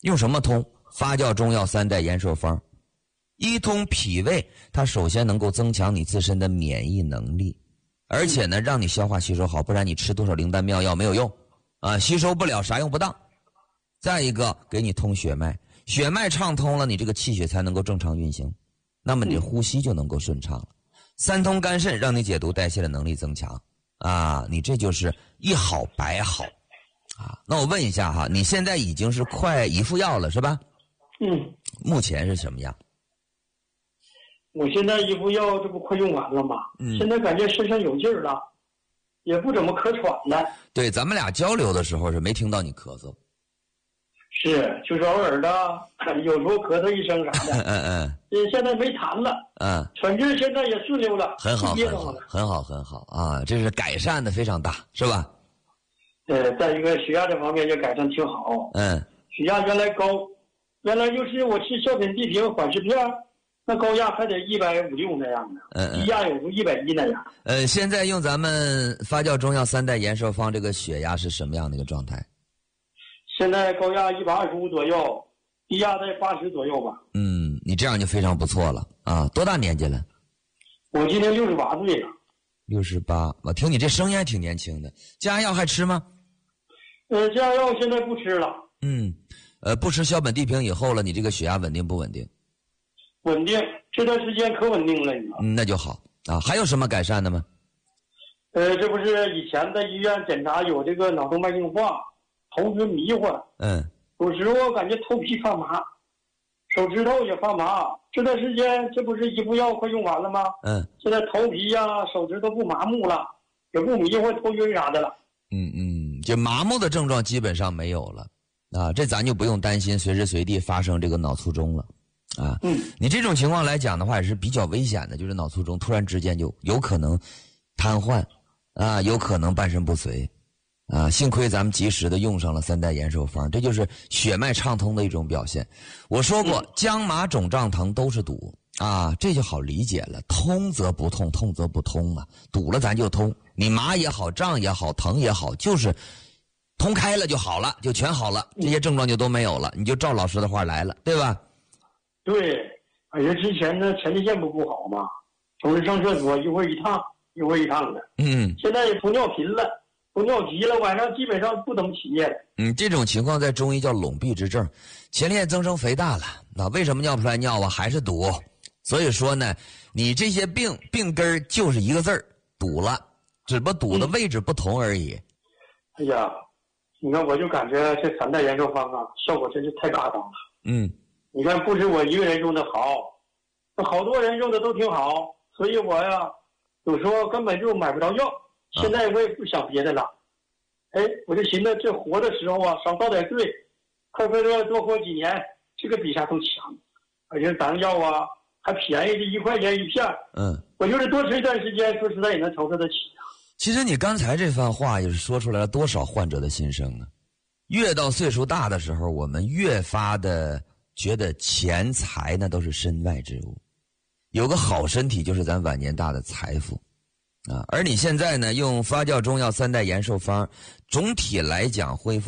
用什么通？发酵中药3代延寿方。一通脾胃，它首先能够增强你自身的免疫能力，而且呢让你消化吸收好，不然你吃多少灵丹妙药没有用啊，吸收不了啥用不当。再一个给你通血脉，血脉畅通了，你这个气血才能够正常运行，那么你的呼吸就能够顺畅了。三通肝肾，让你解毒代谢的能力增强啊，你这就是一好百好啊。那我问一下哈，你现在已经是快1副药了是吧？目前是什么样？ 我现在1副药这不快用完了吗？现在感觉身上有劲儿了，也不怎么咳喘了。 对，咱们俩交流的时候是没听到你咳嗽。 是，就是偶尔的，有时候咳嗽一声啥的。现在没痰了。喘气现在也顺溜了。 很好，很好啊！这是改善的非常大，是吧？ 再一个血压这方面就改善挺好。血压原来高，原来就是我吃小品地平缓释片，那高压还得150、160那样的，低压有时候110那样。 现在用咱们发酵中药3代延寿方，这个血压是什么样的一个状态？ 现在高压125左右，低压在80左右吧。 你这样就非常不错了啊！多大年纪了？ 我今年68岁了。 68，我听你这声音还挺年轻的。降压药还吃吗？ 降压药现在不吃了。 不吃硝苯地平以后了，你这个血压稳定不稳定？ 稳定，这段时间可稳定了，你知道。 那就好啊。还有什么改善的吗？ 这不是以前在医院检查有这个脑动脉硬化，头晕迷糊。有时候感觉头皮发麻，手指头也发麻。这段时间这不是1副药快用完了吗？现在头皮呀、手指都不麻木了，也不迷糊、头晕啥的了。 就麻木的症状基本上没有了啊，这咱就不用担心随时随地发生这个脑卒中了啊。你这种情况来讲的话也是比较危险的，就是脑卒中突然之间就有可能瘫痪啊，有可能半身不遂啊。幸亏咱们及时的用上了3代延寿方，这就是血脉畅通的一种表现。我说过姜麻肿胀疼都是堵啊，这就好理解了，通则不痛，痛则不通嘛，堵了咱就通。你麻也好，胀也好，疼也好，就是通开了就好了，就全好了，这些症状就都没有了，你就照老师的话来了，对吧？ 对，而且之前呢前列腺不好嘛，总是上厕所一会儿一趟一会儿一趟的。现在也通尿频了，通尿急了，晚上基本上不怎么起夜了。 这种情况在中医叫笼闭之症，前列腺增生肥大了，那为什么尿不出来尿啊？还是堵。所以说呢，你这些病根就是一个字儿，堵了，只不过堵的位置不同而已。 哎呀，你看我就感觉这3代延寿方啊，效果真是太大了。你看不是我一个人用的好，那好多人用的都挺好，所以我呀有时候根本就买不着药。现在我也不想别的了，我就寻思这活的时候啊少遭点罪，快多活几年，这个比啥都强。而且咱药啊还便宜，这1块钱1片。我就是多吃一段时间，说实在也能承受得起啊。 其实你刚才这番话也是说出来了多少患者的心声啊！越到岁数大的时候，我们越发的觉得钱财呢都是身外之物，有个好身体就是咱晚年大的财富啊！而你现在呢，用发酵中药3代延寿方，总体来讲恢复